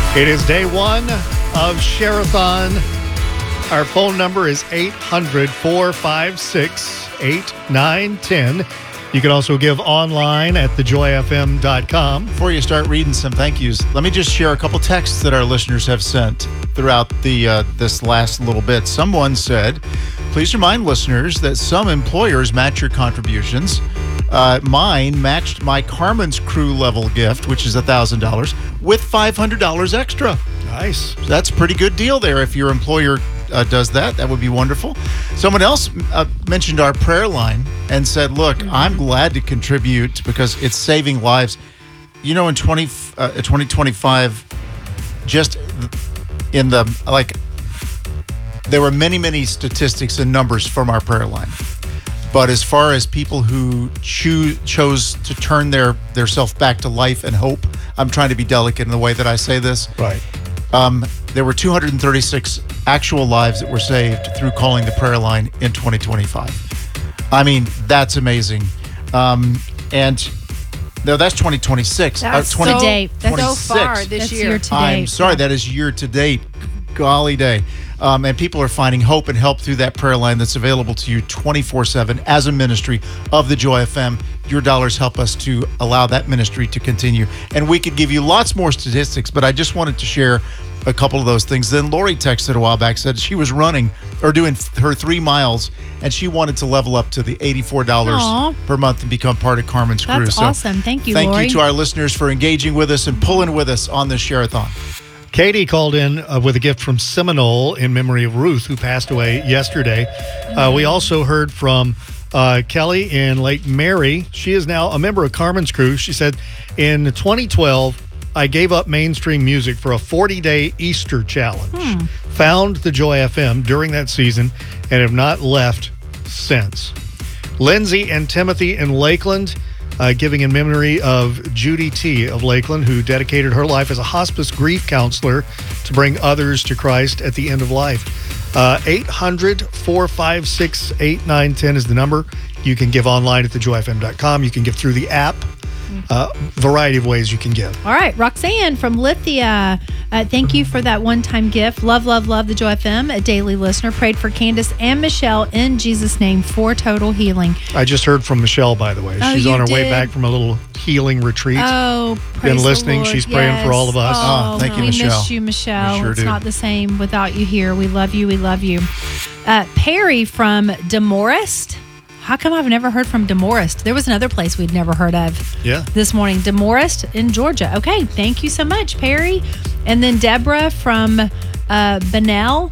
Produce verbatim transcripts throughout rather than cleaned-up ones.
It is day one of Share-a-thon. Our phone number is eight hundred, four five six, eight nine one zero. You can also give online at the joy f m dot com. Before you start reading some thank yous, let me just share a couple texts that our listeners have sent throughout the uh, this last little bit. Someone said, please remind listeners that some employers match your contributions. Uh, mine matched my Carmen's Crew level gift, which is one thousand dollars, with five hundred dollars extra. Nice. So that's a pretty good deal there. If your employer uh, does that, that would be wonderful. Someone else uh, mentioned our prayer line and said, look, mm-hmm. I'm glad to contribute because it's saving lives. You know, in twenty, uh, twenty twenty-five, just in the, like, there were many, many statistics and numbers from our prayer line. But as far as people who choose, chose to turn their, their self back to life and hope, I'm trying to be delicate in the way that I say this. Right. Um, there were two hundred thirty-six actual lives that were saved through calling the prayer line in twenty twenty-five. I mean, that's amazing. Um, and no, that's twenty twenty-six. That's uh, twenty, so, date. That's so far this that's year. year to I'm date. sorry, Yeah. that is year to date. Golly day. Um, and people are finding hope and help through that prayer line that's available to you twenty-four seven as a ministry of the Joy F M. Your dollars help us to allow that ministry to continue. And we could give you lots more statistics, but I just wanted to share a couple of those things. Then Lori texted a while back, said she was running or doing her three miles, and she wanted to level up to the eighty-four dollars Aw. per month and become part of Carmen's Crew. That's So awesome. Thank you, thank Lori. you to our listeners for engaging with us and pulling with us on this Share-a-thon. Katie called in uh, with a gift from Seminole in memory of Ruth, who passed away yesterday. Uh, we also heard from uh, Kelly in Lake Mary. She is now a member of Carmen's Crew. She said, in twenty twelve, I gave up mainstream music for a forty-day Easter challenge. Hmm. Found the Joy F M during that season and have not left since. Lindsay and Timothy in Lakeland, Uh, giving in memory of Judy T. of Lakeland, who dedicated her life as a hospice grief counselor to bring others to Christ at the end of life. Uh, eight hundred, four five six, eight nine one zero is the number. You can give online at the joy f m dot com. You can give through the app. Uh, variety of ways you can give. All right, Roxanne from Lithia. Uh, thank you for that one-time gift. Love, love, love the Joy F M, a daily listener. Prayed for Candace and Michelle in Jesus' name for total healing. I just heard from Michelle, by the way. Oh, She's you on her way did? back from a little healing retreat. Oh, praise Been listening. the Lord. She's praying for all of us. Oh, Oh, thank you, we Michelle. miss you, Michelle. We sure it's do. not the same without you here. We love you. We love you. Uh, Perry from Demorest. How come I've never heard from Demorest? There was another place we'd never heard of Yeah. this morning. Demorest in Georgia. Okay, thank you so much, Perry. And then Deborah from uh, Bunnell.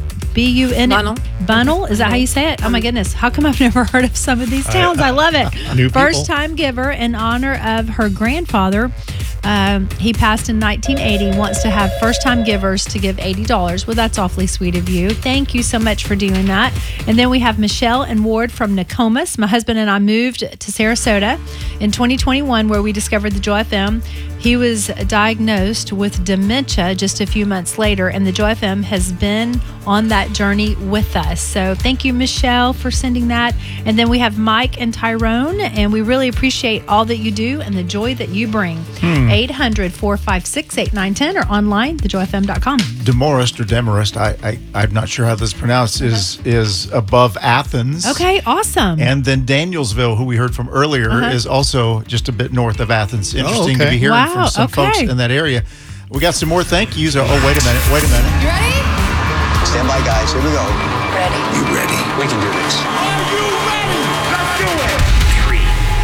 B U N Bunnell. Bunnell? Is that how you say it? Oh my goodness. How come I've never heard of some of these towns? I love it. New people. First time giver in honor of her grandfather. Um, he passed in nineteen eighty, wants to have first time givers to give eighty dollars. Well, that's awfully sweet of you. Thank you so much for doing that. And then we have Michelle and Ward from Nokomis. My husband and I moved to Sarasota in twenty twenty-one, where we discovered the Joy F M. He was diagnosed with dementia just a few months later, and the Joy F M has been on that journey with us. So thank you, Michelle, for sending that. And then we have Mike and Tyrone, and we really appreciate all that you do and the joy that you bring. eight hundred, four five six, eight nine one zero or online, the joy f m dot com. Demorest or Demarest, I, I, I'm not sure how this is pronounced, is, is above Athens. Okay, awesome. And then Danielsville, who we heard from earlier, Uh-huh. is also just a bit north of Athens. Interesting okay. to be hearing Wow, from some folks okay. in that area. We got some more thank yous. Oh, wait a minute. Wait a minute. You ready? Stand by, guys. Here we go. Ready. You ready? We can do this. Are you ready? Let's do it. Three,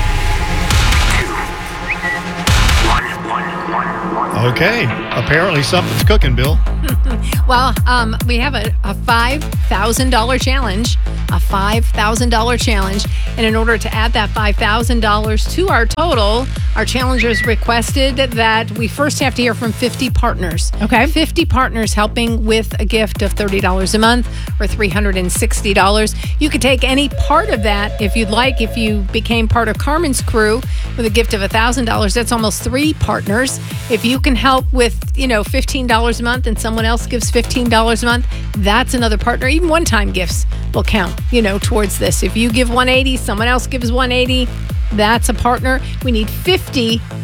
two, one, one, one, one. Okay. Apparently something's cooking, Bill. Well, um, we have a, a five thousand dollars challenge, a five thousand dollars challenge. And in order to add that five thousand dollars to our total, our challengers requested that we first have to hear from fifty partners. Okay. fifty partners helping with a gift of thirty dollars a month or three hundred sixty dollars. You could take any part of that if you'd like. If you became part of Carmen's Crew with a gift of one thousand dollars, that's almost three partners. If you can help with, you know, fifteen dollars a month and someone else gives fifteen dollars a month, that's another partner. Even one-time gifts will count, you know, towards this. If you give one hundred eighty dollars, someone else gives one hundred eighty dollars, that's a partner. We need fifty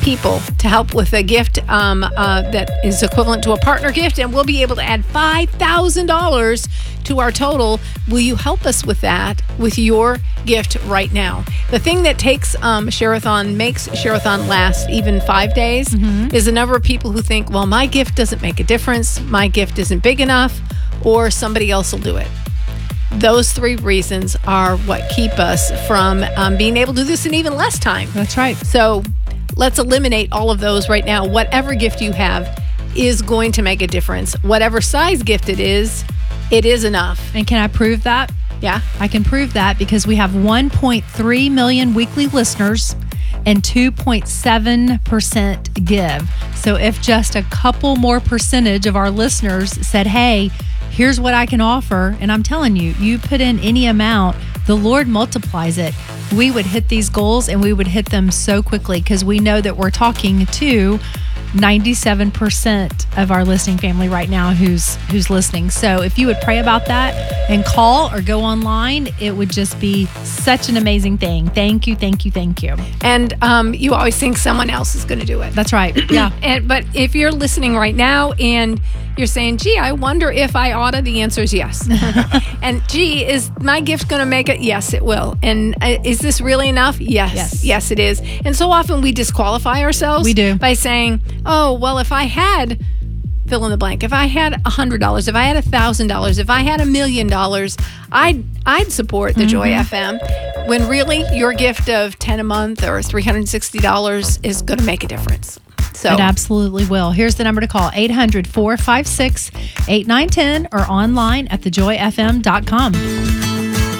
people to help with a gift um, uh, that is equivalent to a partner gift, and we'll be able to add five thousand dollars to our total. Will you help us with that with your gift right now? The thing that takes um, Share-a-thon, makes Share-a-thon last even five days mm-hmm. is the number of people who think, well, my gift doesn't make a difference, my gift isn't big enough, or somebody else will do it. Those three reasons are what keep us from um, being able to do this in even less time. That's right. So let's eliminate all of those right now. Whatever gift you have is going to make a difference. Whatever size gift it is, it is enough. And can I prove that? Yeah. I can prove that because we have one point three million weekly listeners and two point seven percent give. So if just a couple more percentage of our listeners said, hey, here's what I can offer, and I'm telling you, you put in any amount, the Lord multiplies it. We would hit these goals and we would hit them so quickly because we know that we're talking to ninety-seven percent of our listening family right now who's who's listening. So if you would pray about that and call or go online, it would just be such an amazing thing. Thank you, thank you, thank you. And um, you always think someone else is going to do it. That's right. Yeah. And but if you're listening right now and you're saying, gee, I wonder if I oughta, the answer is yes. And gee, is my gift going to make it? Yes, it will. And uh, is this really enough? Yes. Yes. Yes, it is. And so often we disqualify ourselves We do. by saying, oh, well, if I had fill in the blank, if I had one hundred dollars, if I had one thousand dollars, if I had a million dollars, I'd I'd support the mm-hmm. Joy F M. When really your gift of ten a month or three hundred sixty dollars is going to make a difference. So it absolutely will. Here's the number to call, eight hundred, four five six, eight nine one zero or online at the joy f m dot com.